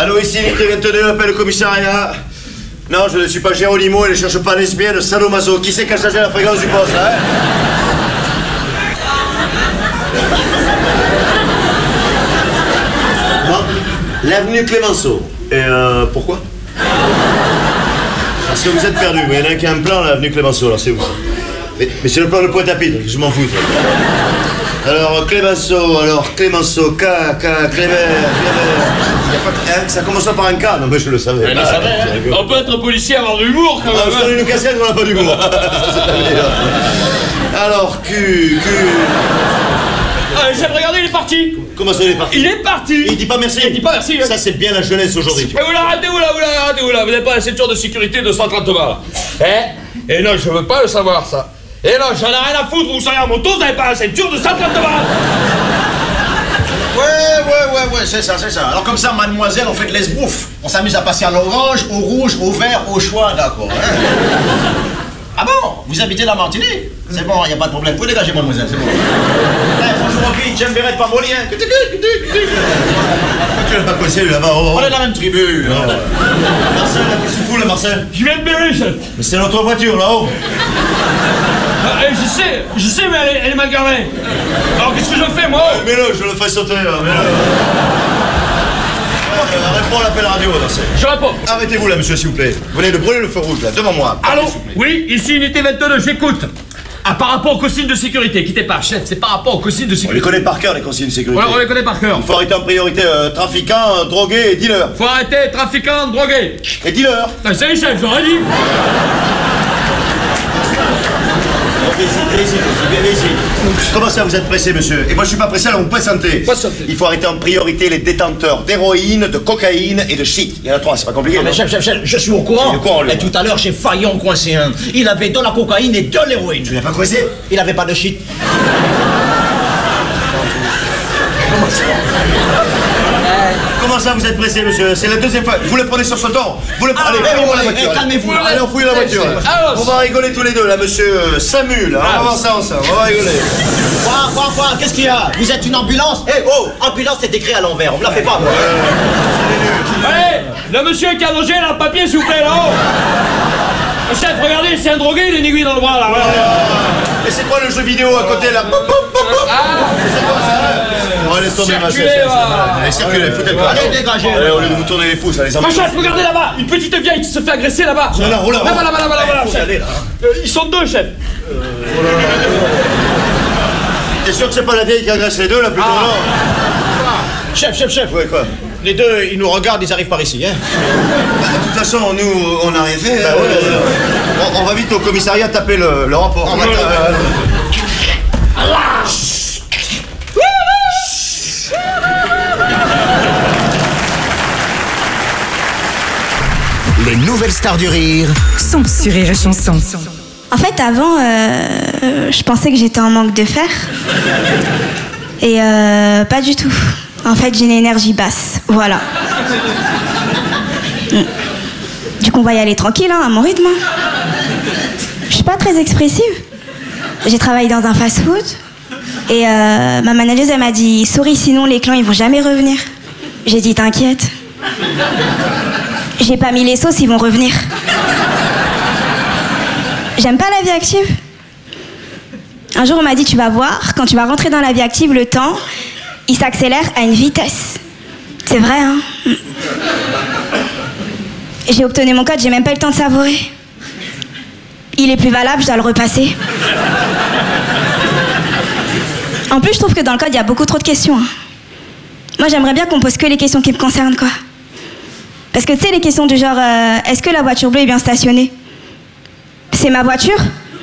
Allô, ici Victor 22, appelle le commissariat. Non, je ne suis pas Géronimo et ne cherche pas lesbienne, sadomaso. Qui c'est qui a changé la fréquence du poste, hein? Non, l'avenue Clémenceau. Et pourquoi? Parce que vous êtes perdu. Il y en a un qui a un plan, l'avenue Clémenceau, alors c'est où ça? Mais c'est le plan de Pointe-à-Pitre, je m'en fous. Alors, Clémenceau, Clément. Ça commence par un K, non mais je le savais. Ouais, on peut être policier et avoir de l'humour quand même. On se donne une casquette, on n'a pas d'humour. Alors, Chef, regardez, il est parti. Comment ça, il est parti? Il est parti. Il dit pas merci. Il dit pas merci. Ça, c'est bien la jeunesse aujourd'hui. Et vous l'arrêtez, vous n'avez pas la ceinture de sécurité de 130 balles. Et non, je veux pas le savoir, ça. Et non, j'en ai rien à foutre, vous soyez en moto, vous n'avez pas la ceinture de 130 balles. Ouais, c'est ça. Alors comme ça, mademoiselle, on fait de l'esbrouf. On s'amuse à passer à l'orange, au rouge, au vert, au choix, d'accord. Hein? Ah bon? Vous habitez la Martinique? C'est bon, y a pas de problème. Vous pouvez dégager, mademoiselle, c'est bon. Bonjour, ok, j'aime Bérette, pas molien. Tu l'as pas coincé, lui, là-bas. On est de la même tribu. Marcel, qu'est-ce que tu fous, là, Marcel? Je viens de Béret, chef. Mais c'est notre voiture, là-haut. Je sais, mais elle est mal garée. Alors qu'est-ce que je fais, moi? Mets-le, je le fais sauter, là, mets-le. Réponds à l'appel radio, Marcel. Je réponds. Arrêtez-vous, là, monsieur, s'il vous plaît. Vous venez de brûler le feu rouge, là, devant moi. Allô? Oui, ici, unité 22, j'écoute. Ah, par rapport aux consignes de sécurité, quittez pas, chef, c'est par rapport aux consignes de On sécurité. les connaît par cœur, les consignes de sécurité. Ouais, on les connaît par cœur. Il faut arrêter en priorité trafiquants, drogués et dealers. Faut arrêter, trafiquants, drogués. Et dealers. Ça y est, chef, j'aurais dit. Ici. Comment ça, vous êtes pressé, monsieur? Et moi, je suis pas pressé, alors vous patientez. Patientez. Il faut arrêter en priorité les détenteurs d'héroïne, de cocaïne et de shit. Il y en a 3, c'est pas compliqué. Mais chef, je suis au courant. Il est au courant, lui. Et tout à l'heure, j'ai failli en coincer un. Il avait de la cocaïne et de l'héroïne. Tu l'as pas coincé? Il avait pas de shit. Comment ça, vous êtes pressé, monsieur? C'est la deuxième fois. Vous le prenez sur ce ton. Vous le prenez. Allez, fouillez-moi la voiture. Calmez-vous. Allez, on fouille la voiture. Alors, On va rigoler tous les deux, là, monsieur Samu, là. On va voir ça ensemble. On va rigoler. Quoi? Qu'est-ce qu'il y a? Vous êtes une ambulance? Oh, ambulance, c'est écrit à l'envers. On me la fait pas, moi. allez, le monsieur qui a logé, là, le papier, s'il vous plaît, là-haut. Chef, regardez, c'est un drogué, il a une aiguille dans le bras, là. Et c'est quoi le jeu vidéo à côté, là? C'est quoi ça? Oh, laisse tomber, ma chef. Allez, circulez, foutez le pas. Allez, dégagez. Allez, au lieu de vous tourner les pouces, allez, Ma chef, regardez là-bas, une petite vieille qui se fait agresser là-bas. Là, Là-bas, chef. Ils sont deux, chef. T'es sûr que c'est pas la vieille qui agresse les deux, là, plutôt? Non. Chef. Ouais, quoi? Les deux, ils nous regardent, ils arrivent par ici, hein. De toute façon, nous, on n'a rien fait. On va vite au commissariat taper le rapport. Les nouvelles stars du rire sont sur Rire et Chanson. En fait, avant, je pensais que j'étais en manque de fer. Et pas du tout. En fait, j'ai une énergie basse. Voilà. Du coup, on va y aller tranquille, hein, à mon rythme. Je suis pas très expressive. J'ai travaillé dans un fast-food. Et ma manageuse, elle m'a dit « Sorry, sinon les clients, ils vont jamais revenir. » J'ai dit « T'inquiète. J'ai pas mis les sauces, ils vont revenir. » J'aime pas la vie active. Un jour, on m'a dit « Tu vas voir, quand tu vas rentrer dans la vie active, le temps, il s'accélère à une vitesse. » C'est vrai, hein? J'ai obtenu mon code, j'ai même pas eu le temps de savourer. Il est plus valable, je dois le repasser. En plus, je trouve que dans le code, il y a beaucoup trop de questions. Hein. Moi, j'aimerais bien qu'on pose que les questions qui me concernent, quoi. Parce que, tu sais, les questions du genre est-ce que la voiture bleue est bien stationnée? C'est ma voiture?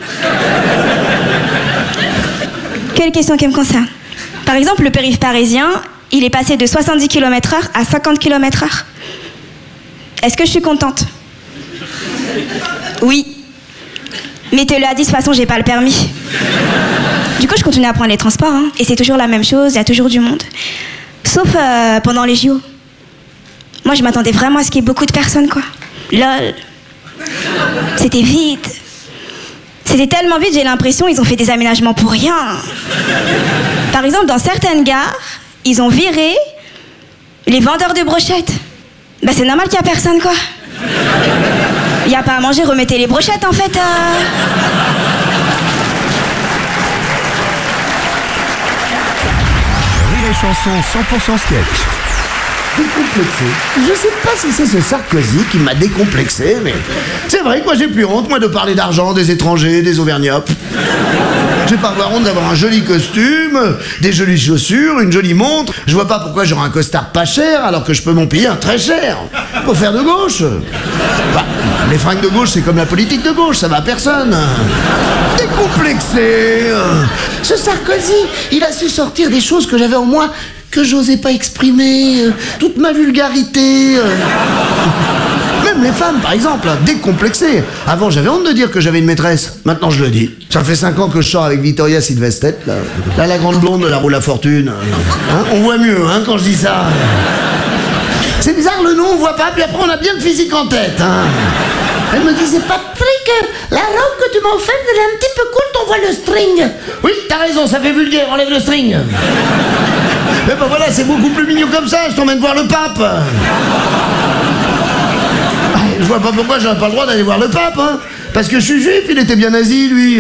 Que les questions qui me concernent. Par exemple, le périph' parisien, il est passé de 70 km/h à 50 km/h. Est-ce que je suis contente? Oui. Mettez-le à 10, de toute façon, j'ai pas le permis. Du coup, je continue à prendre les transports, hein, et c'est toujours la même chose, il y a toujours du monde. Sauf pendant les JO. Moi, je m'attendais vraiment à ce qu'il y ait beaucoup de personnes, quoi. Lol. C'était vide. C'était tellement vide, j'ai l'impression qu'ils ont fait des aménagements pour rien. Par exemple, dans certaines gares, ils ont viré les vendeurs de brochettes. Bah c'est normal qu'il y a personne, quoi. Il y a pas à manger, remettez les brochettes, en fait. Rire et chanson 100% sketch. Décomplexé. Je sais pas si c'est ce Sarkozy qui m'a décomplexé, mais c'est vrai que moi j'ai plus honte, moi, de parler d'argent, des étrangers, des Auvergnats. J'ai pas avoir honte d'avoir un joli costume, des jolies chaussures, une jolie montre. Je vois pas pourquoi j'aurais un costard pas cher alors que je peux m'en payer un très cher. Pour faire de gauche. Bah, les fringues de gauche, c'est comme la politique de gauche, ça va à personne. Décomplexé. Ce Sarkozy, il a su sortir des choses que j'avais en moi, que j'osais pas exprimer, toute ma vulgarité. Même les femmes, par exemple, décomplexées. Avant, j'avais honte de dire que j'avais une maîtresse. Maintenant, je le dis. Ça fait 5 ans que je sors avec Victoria Silvestre, là, la grande blonde de la roue à fortune. Hein, on voit mieux, hein, quand je dis ça. C'est bizarre, le nom, on voit pas, puis après, on a bien le physique en tête, hein. Elle me disait, Patrick, la robe que tu m'as offerte, elle est un petit peu cool, t'envoies le string. Oui, t'as raison, ça fait vulgaire, enlève le string. Mais ben voilà, c'est beaucoup plus mignon comme ça, je t'emmène voir le pape. Je vois pas pourquoi j'aurais pas le droit d'aller voir le pape, hein. Parce que je suis juif, il était bien nazi, lui.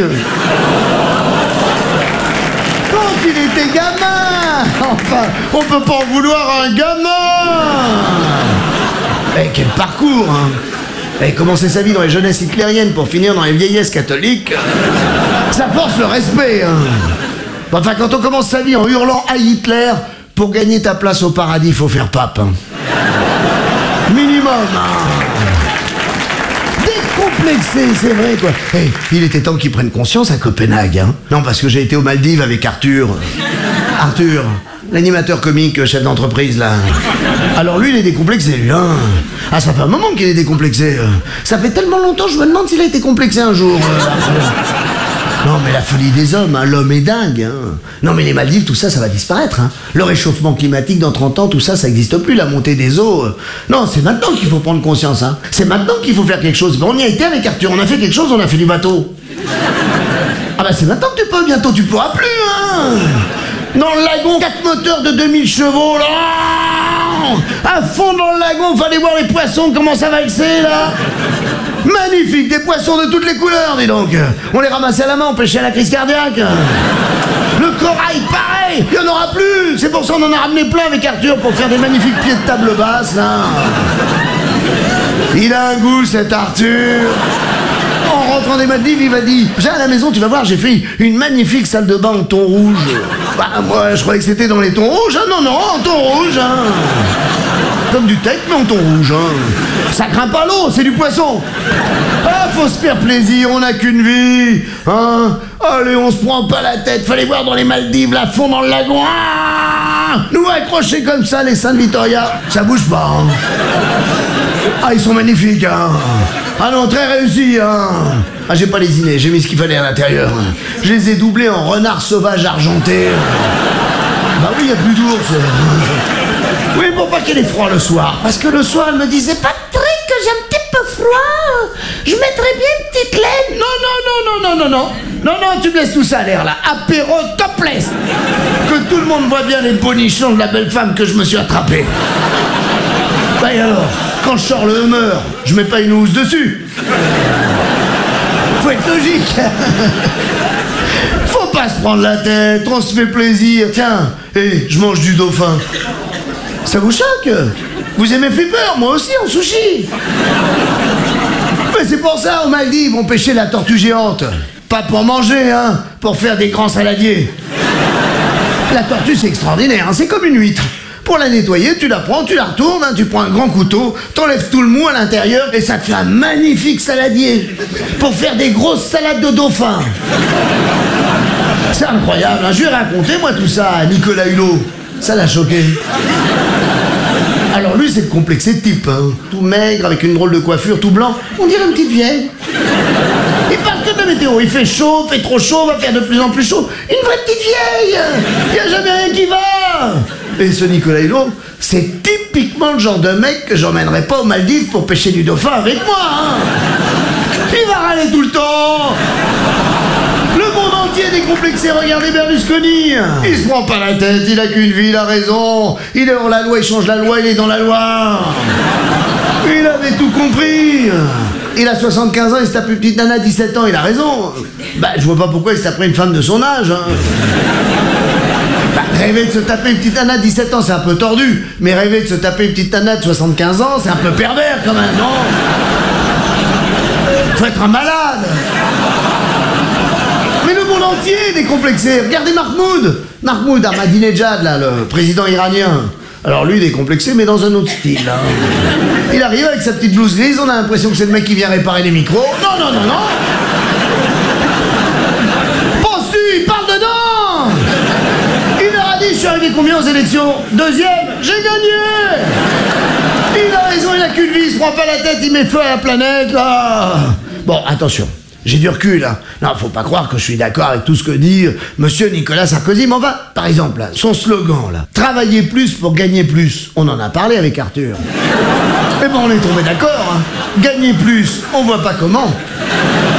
Quand il était gamin. Enfin, on peut pas en vouloir à un gamin. Eh, quel parcours, hein. Eh, commencer sa vie dans les jeunesses hitlériennes pour finir dans les vieillesses catholiques, ça force le respect, hein. Enfin, quand on commence sa vie en hurlant à Hitler, pour gagner ta place au paradis, faut faire pape, hein. Minimum, hein. Décomplexé, c'est vrai, quoi. Hey, il était temps qu'ils prennent conscience à Copenhague, hein. Non, parce que j'ai été aux Maldives avec Arthur. Arthur, l'animateur comique, chef d'entreprise, là. Alors lui, il est décomplexé, lui, hein. Ah, ça fait un moment qu'il est décomplexé. Ça fait tellement longtemps, je me demande s'il a été complexé un jour, Arthur. Non, mais la folie des hommes, hein, l'homme est dingue, hein. Non, mais les Maldives, tout ça, ça va disparaître, hein. Le réchauffement climatique dans 30 ans, tout ça, ça n'existe plus, la montée des eaux. Non, c'est maintenant qu'il faut prendre conscience, hein. C'est maintenant qu'il faut faire quelque chose. Bon, on y a été avec Arthur, on a fait quelque chose, on a fait du bateau. Ah bah c'est maintenant que tu peux, bientôt tu pourras plus, hein. Dans le lagon, 4 moteurs de 2000 chevaux, là. À fond dans le lagon, fallait voir les poissons, comment ça valser, là. Magnifique, des poissons de toutes les couleurs, dis donc. On les ramassait à la main, on pêchait à la crise cardiaque. Le corail, pareil, il n'y en aura plus. C'est pour ça qu'on en a ramené plein avec Arthur pour faire des magnifiques pieds de table basse, là. Il a un goût, cet Arthur. En rentrant des Maldives, il m'a dit, viens à la maison, tu vas voir, j'ai fait une magnifique salle de bain en thon rouge. Bah, moi, je croyais que c'était dans les tons rouges, hein. Non, non, en thon rouge, hein. Comme du teck, mais en thon rouge, hein. Ça craint pas l'eau, c'est du poisson. Ah, faut se faire plaisir, on n'a qu'une vie, hein. Allez, on se prend pas la tête, fallait voir dans les Maldives, là, fond dans le lagon. Ah, nous accrocher comme ça, les seins de Victoria, ça bouge pas, hein. Ah, ils sont magnifiques, hein. Ah non, très réussi, hein. Ah, j'ai pas lésiné, j'ai mis ce qu'il fallait à l'intérieur. Je les ai doublés en renard sauvage argenté. Bah oui, y a plus d'ours. Oui, pour pas qu'elle ait froid le soir. Parce que le soir, elle me disait, Patrick, j'ai un petit peu froid. Je mettrais bien une petite laine. Non, non, non, non, non, non, non. Non, non, tu me laisses tout ça à l'air, là. Apéro topless. Que tout le monde voit bien les bonichons de la belle femme que je me suis attrapé. Bah et alors, quand je sors le Hummer, je mets pas une housse dessus. Faut être logique. Faut pas se prendre la tête, on se fait plaisir. Tiens, hé, je mange du dauphin. Ça vous choque? Vous aimez flipper? Moi aussi, en sushi. Mais c'est pour ça, aux Maldives, on pêchait la tortue géante. Pas pour manger, hein, pour faire des grands saladiers. La tortue, c'est extraordinaire, hein, c'est comme une huître. Pour la nettoyer, tu la prends, tu la retournes, hein, tu prends un grand couteau, t'enlèves tout le mou à l'intérieur et ça te fait un magnifique saladier pour faire des grosses salades de dauphin. C'est incroyable, hein. Je lui ai raconté moi tout ça à Nicolas Hulot. Ça l'a choqué. Alors lui c'est le complexé de type, hein. Tout maigre, avec une drôle de coiffure, tout blanc. On dirait une petite vieille. Il parle que de la météo, il fait chaud, fait trop chaud, va faire de plus en plus chaud. Une vraie petite vieille. Il n'y a jamais rien qui va. Et ce Nicolas Hulot, c'est typiquement le genre de mec que j'emmènerais pas aux Maldives pour pêcher du dauphin avec moi, hein. Il va râler tout le temps. Le monde entier est décomplexé, regardez Berlusconi. Il se prend pas la tête, il a qu'une vie, il a raison. Il est hors la loi, il change la loi, il est dans la loi. Il avait tout compris. Il a 75 ans, il se tape une petite nana de 17 ans, il a raison. Bah, je vois pas pourquoi il se taperait une femme de son âge. Hein. Bah, rêver de se taper une petite nana de 17 ans, c'est un peu tordu. Mais rêver de se taper une petite nana de 75 ans, c'est un peu pervers quand même, non? Faut être un malade. Mais le monde entier est décomplexé. Regardez Mahmoud Ahmadinejad, là, le président iranien. Alors lui, décomplexé, mais dans un autre style. Hein. Il arrive avec sa petite blouse grise, on a l'impression que c'est le mec qui vient réparer les micros. Non. Penses-tu, il parle dedans. Il leur a dit, je suis arrivé combien aux élections? Deuxième, j'ai gagné. Il a raison, il a qu'une vie, il se prend pas la tête, il met feu à la planète, là. Bon, attention. J'ai du recul, hein. Non, faut pas croire que je suis d'accord avec tout ce que dit monsieur Nicolas Sarkozy, mais enfin, par exemple, là, son slogan, là, travailler plus pour gagner plus, on en a parlé avec Arthur. Mais bon, on est tombé d'accord, hein. Gagner plus, on voit pas comment.